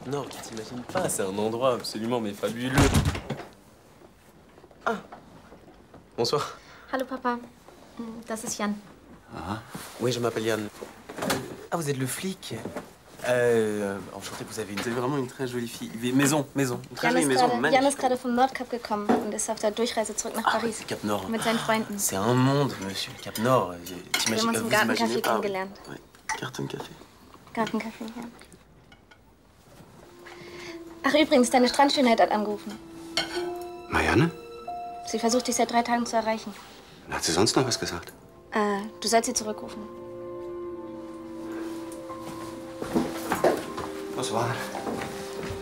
Cap Nord, tu t'imagines pas, c'est un endroit absolument mais fabuleux. Ah, bonsoir. Hallo Papa, das ist Jan. Ah. Oui, je m'appelle Yann. Ah, vous êtes le flic. Enchanté, vous avez vraiment une très jolie fille. Maison. Une très jolie maison. Jan ist gerade vom Nordkap gekommen und ist auf der Durchreise zurück nach Paris. Ah, Cap Nord. Mit seinen Freunden. C'est un monde, monsieur. Cap Nord. Wir haben uns im Gartencafé kennengelernt. Oui, Gartencafé. Gartencafé, ja. Ach, übrigens, deine Strandschönheit hat angerufen. Marianne? Sie versucht, dich seit 3 Tagen zu erreichen. Hat sie sonst noch was gesagt? Du sollst sie zurückrufen. Was war?